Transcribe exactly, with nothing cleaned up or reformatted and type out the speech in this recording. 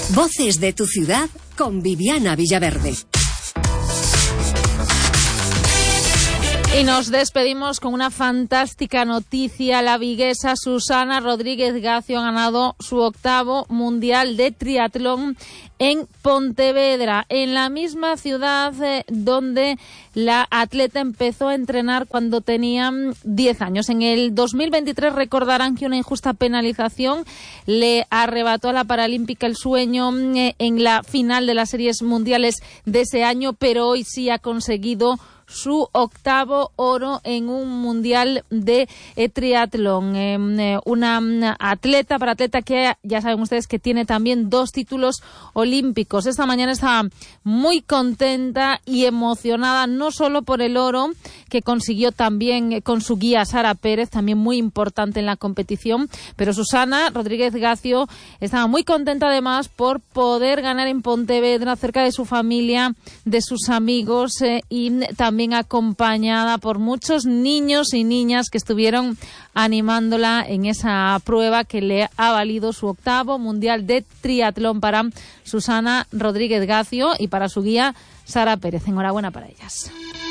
Voces de tu ciudad con Viviana Villaverde. Y nos despedimos con una fantástica noticia. La viguesa Susana Rodríguez Gacio ha ganado su octavo mundial de triatlón en Pontevedra, en la misma ciudad eh, donde la atleta empezó a entrenar cuando tenía diez años. En el dos mil veintitrés recordarán que una injusta penalización le arrebató a la paralímpica el sueño eh, en la final de las series mundiales de ese año, pero hoy sí ha conseguido su octavo oro en un mundial de eh, triatlón. Eh, eh, una, una atleta, para atleta que ya saben ustedes que tiene también dos títulos olímpicos. Esta mañana estaba muy contenta y emocionada, no solo por el oro que consiguió también eh, con su guía Sara Pérez, también muy importante en la competición, pero Susana Rodríguez Gacio estaba muy contenta además por poder ganar en Pontevedra, cerca de su familia, de sus amigos eh, y también acompañada por muchos niños y niñas que estuvieron animándola en esa prueba que le ha valido su octavo mundial de triatlón para Susana Rodríguez Gacio y para su guía Sara Pérez. Enhorabuena para ellas.